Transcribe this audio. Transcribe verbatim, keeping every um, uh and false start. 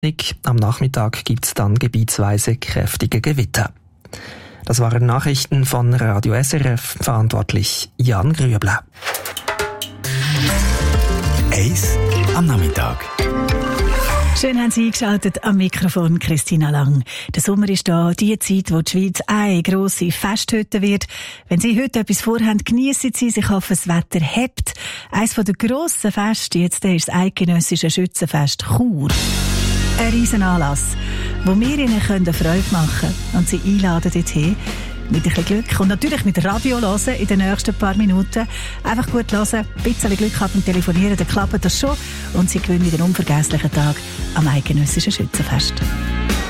Am Nachmittag gibt es dann gebietsweise kräftige Gewitter. Das waren Nachrichten von Radio S R F, verantwortlich Jan Grüebler. Eis am Nachmittag. Schön haben Sie eingeschaltet am Mikrofon Christina Lang. Der Sommer ist da, die Zeit, wo die Schweiz eine grosse Festhütte wird. Wenn Sie heute etwas vorhaben, geniessen Sie. Ich hoffe, das Wetter hebt. Eines der grossen Feste jetzt ist das eidgenössische Schützenfest Chur. Ein riesen Anlass, wo wir Ihnen eine Freude machen können und Sie einladen dorthin. Mit ein bisschen Glück und natürlich mit Radio hören in den nächsten paar Minuten. Einfach gut hören, ein bisschen Glück haben und telefonieren, dann klappt das schon. Und Sie gewinnen den unvergesslichen Tag am eidgenössischen Schützenfest.